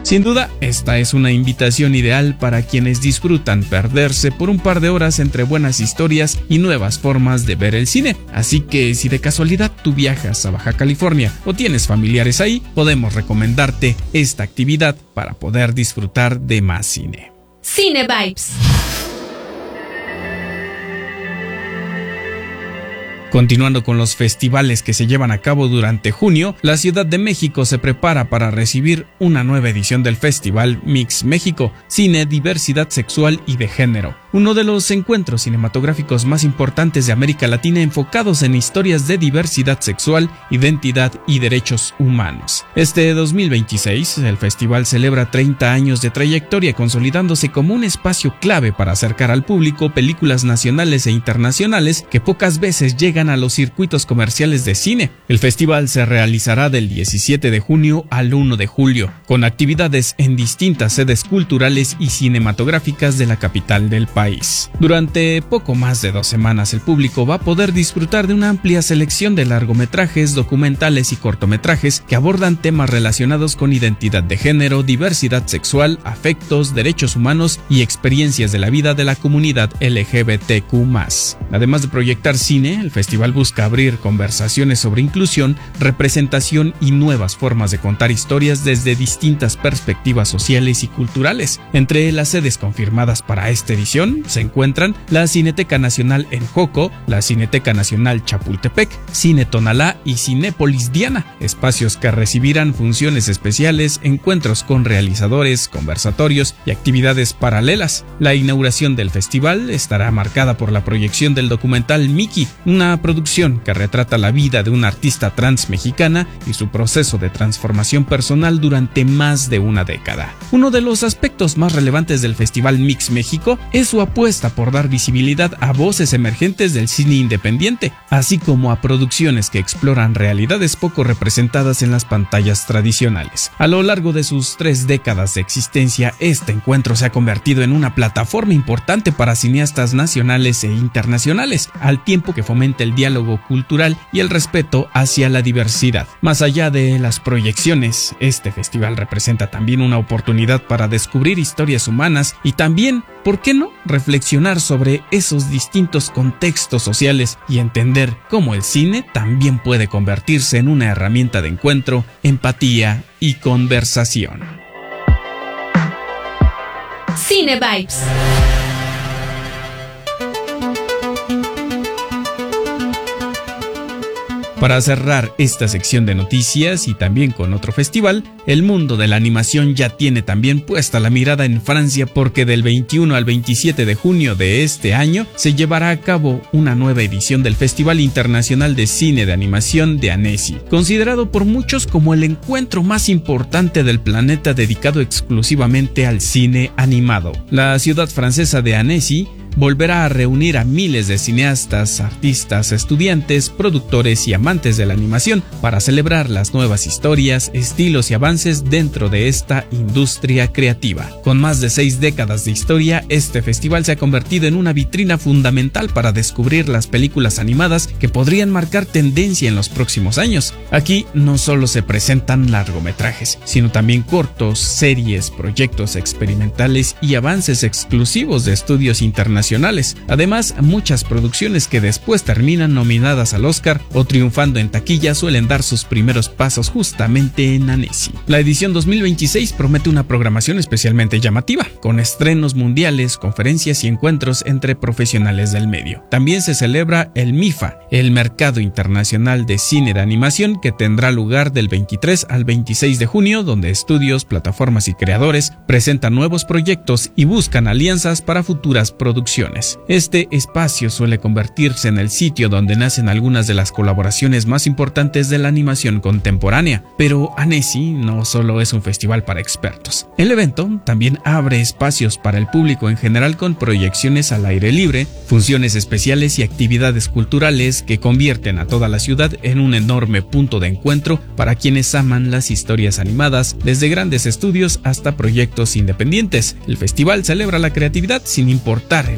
Sin duda, esta es una invitación ideal para quienes disfrutan perderse por un par de horas entre buenas historias y nuevas formas de ver el cine. Así que si de casualidad tú viajas a Baja California o tienes familiares ahí, podemos recomendarte esta actividad para poder disfrutar de más cine. Cine Vibes. Continuando con los festivales que se llevan a cabo durante junio, la Ciudad de México se prepara para recibir una nueva edición del Festival Mix México, Cine, Diversidad Sexual y de Género, uno de los encuentros cinematográficos más importantes de América Latina enfocados en historias de diversidad sexual, identidad y derechos humanos. Este 2026, el festival celebra 30 años de trayectoria, consolidándose como un espacio clave para acercar al público películas nacionales e internacionales que pocas veces llegan a los circuitos comerciales de cine. El festival se realizará del 17 de junio al 1 de julio, con actividades en distintas sedes culturales y cinematográficas de la capital del país. Durante poco más de 2 semanas, el público va a poder disfrutar de una amplia selección de largometrajes, documentales y cortometrajes que abordan temas relacionados con identidad de género, diversidad sexual, afectos, derechos humanos y experiencias de la vida de la comunidad LGBTQ+. Además de proyectar cine, el festival busca abrir conversaciones sobre inclusión, representación y nuevas formas de contar historias desde distintas perspectivas sociales y culturales. Entre las sedes confirmadas para esta edición se encuentran la Cineteca Nacional en Joco, la Cineteca Nacional Chapultepec, Cine Tonalá y Cinépolis Diana, espacios que recibirán funciones especiales, encuentros con realizadores, conversatorios y actividades paralelas. La inauguración del festival estará marcada por la proyección del documental Mickey, una producción que retrata la vida de una artista trans mexicana y su proceso de transformación personal durante más de una década. Uno de los aspectos más relevantes del Festival Mix México es su apuesta por dar visibilidad a voces emergentes del cine independiente, así como a producciones que exploran realidades poco representadas en las pantallas tradicionales. A lo largo de sus 3 décadas de existencia, este encuentro se ha convertido en una plataforma importante para cineastas nacionales e internacionales, al tiempo que fomenta el diálogo cultural y el respeto hacia la diversidad. Más allá de las proyecciones, este festival representa también una oportunidad para descubrir historias humanas y también, ¿por qué no?, reflexionar sobre esos distintos contextos sociales y entender cómo el cine también puede convertirse en una herramienta de encuentro, empatía y conversación. Cine Vibes. Para cerrar esta sección de noticias y también con otro festival, el mundo de la animación ya tiene también puesta la mirada en Francia, porque del 21 al 27 de junio de este año se llevará a cabo una nueva edición del Festival Internacional de Cine de Animación de Annecy, considerado por muchos como el encuentro más importante del planeta dedicado exclusivamente al cine animado. La ciudad francesa de Annecy volverá a reunir a miles de cineastas, artistas, estudiantes, productores y amantes de la animación para celebrar las nuevas historias, estilos y avances dentro de esta industria creativa. Con más de 6 décadas de historia, este festival se ha convertido en una vitrina fundamental para descubrir las películas animadas que podrían marcar tendencia en los próximos años. Aquí no solo se presentan largometrajes, sino también cortos, series, proyectos experimentales y avances exclusivos de estudios internacionales. Además, muchas producciones que después terminan nominadas al Oscar o triunfando en taquilla suelen dar sus primeros pasos justamente en Annecy. La edición 2026 promete una programación especialmente llamativa, con estrenos mundiales, conferencias y encuentros entre profesionales del medio. También se celebra el MIFA, el Mercado Internacional de Cine de Animación, que tendrá lugar del 23 al 26 de junio, donde estudios, plataformas y creadores presentan nuevos proyectos y buscan alianzas para futuras producciones. Este espacio suele convertirse en el sitio donde nacen algunas de las colaboraciones más importantes de la animación contemporánea. Pero Annecy no solo es un festival para expertos. El evento también abre espacios para el público en general, con proyecciones al aire libre, funciones especiales y actividades culturales que convierten a toda la ciudad en un enorme punto de encuentro para quienes aman las historias animadas, desde grandes estudios hasta proyectos independientes. El festival celebra la creatividad sin importar el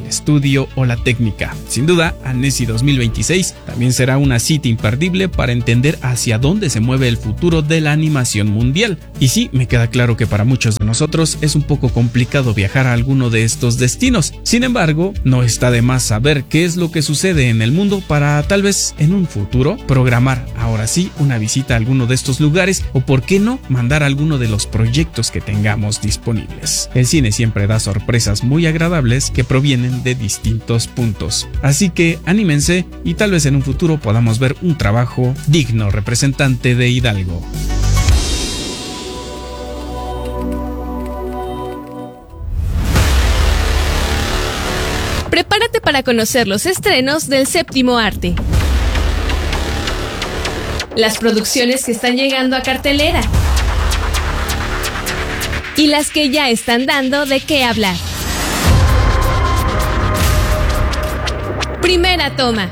estudio o la técnica. Sin duda, Annecy 2026 también será una cita imperdible para entender hacia dónde se mueve el futuro de la animación mundial. Y sí, me queda claro que para muchos de nosotros es un poco complicado viajar a alguno de estos destinos. Sin embargo, no está de más saber qué es lo que sucede en el mundo para tal vez en un futuro programar ahora sí una visita a alguno de estos lugares o por qué no mandar alguno de los proyectos que tengamos disponibles. El cine siempre da sorpresas muy agradables que provienen de distintos puntos. Así que anímense y tal vez en un futuro podamos ver un trabajo digno representante de Hidalgo. Prepárate para conocer los estrenos del séptimo arte. Las producciones que están llegando a cartelera. Y las que ya están dando de qué hablar. Primera toma.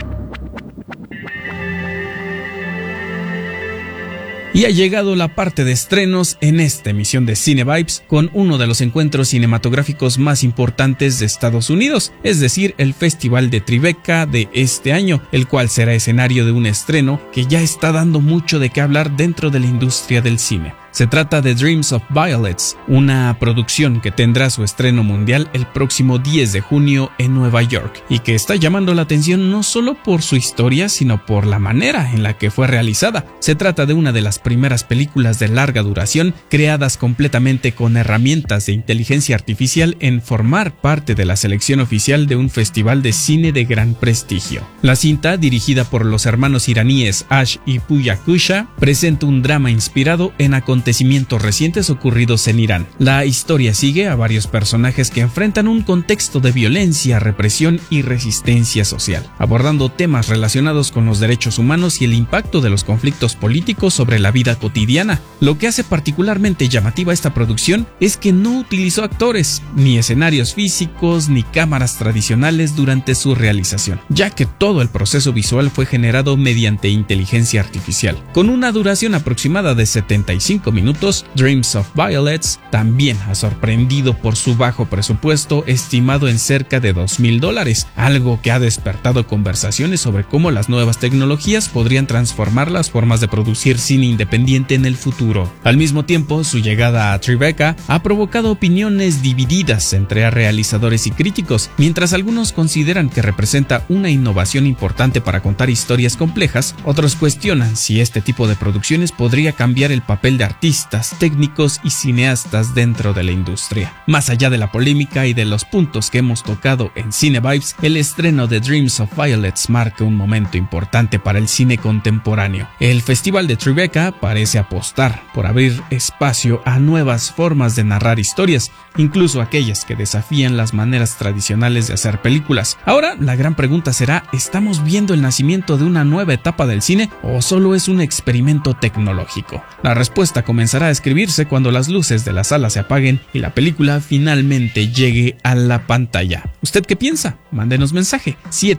Y ha llegado la parte de estrenos en esta emisión de Cine Vibes con uno de los encuentros cinematográficos más importantes de Estados Unidos, es decir, el Festival de Tribeca de este año, el cual será escenario de un estreno que ya está dando mucho de qué hablar dentro de la industria del cine. Se trata de Dreams of Violets, una producción que tendrá su estreno mundial el próximo 10 de junio en Nueva York y que está llamando la atención no solo por su historia, sino por la manera en la que fue realizada. Se trata de una de las primeras películas de larga duración creadas completamente con herramientas de inteligencia artificial en formar parte de la selección oficial de un festival de cine de gran prestigio. La cinta, dirigida por los hermanos iraníes Ash y Pooya Kusha, presenta un drama inspirado en acontecimientos recientes ocurridos en Irán. La historia sigue a varios personajes que enfrentan un contexto de violencia, represión y resistencia social, abordando temas relacionados con los derechos humanos y el impacto de los conflictos políticos sobre la vida cotidiana. Lo que hace particularmente llamativa esta producción es que no utilizó actores, ni escenarios físicos, ni cámaras tradicionales durante su realización, ya que todo el proceso visual fue generado mediante inteligencia artificial. Con una duración aproximada de 75 minutos, Dreams of Violets también ha sorprendido por su bajo presupuesto estimado en cerca de $2,000, algo que ha despertado conversaciones sobre cómo las nuevas tecnologías podrían transformar las formas de producir cine independiente en el futuro. Al mismo tiempo, su llegada a Tribeca ha provocado opiniones divididas entre realizadores y críticos. Mientras algunos consideran que representa una innovación importante para contar historias complejas, otros cuestionan si este tipo de producciones podría cambiar el papel de artistas, técnicos y cineastas dentro de la industria. Más allá de la polémica y de los puntos que hemos tocado en Cine Vibes, el estreno de Dreams of Violets marca un momento importante para el cine contemporáneo. El Festival de Tribeca parece apostar por abrir espacio a nuevas formas de narrar historias, incluso aquellas que desafían las maneras tradicionales de hacer películas. Ahora, la gran pregunta será, ¿estamos viendo el nacimiento de una nueva etapa del cine o solo es un experimento tecnológico? La respuesta comenzará a escribirse cuando las luces de la sala se apaguen y la película finalmente llegue a la pantalla. ¿Usted qué piensa? Mándenos mensaje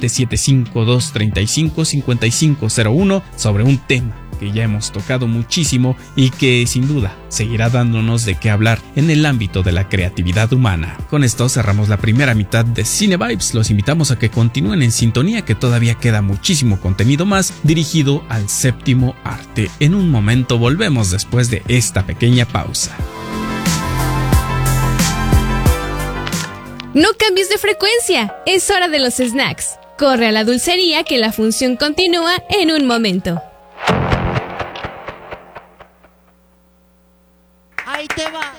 775-235-5501 sobre un tema que ya hemos tocado muchísimo y que sin duda seguirá dándonos de qué hablar en el ámbito de la creatividad humana. Con esto cerramos la primera mitad de Cine Vibes. Los invitamos a que continúen en sintonía, que todavía queda muchísimo contenido más dirigido al séptimo arte. En un momento volvemos después de esta pequeña pausa. No cambies de frecuencia, es hora de los snacks. Corre a la dulcería que la función continúa en un momento.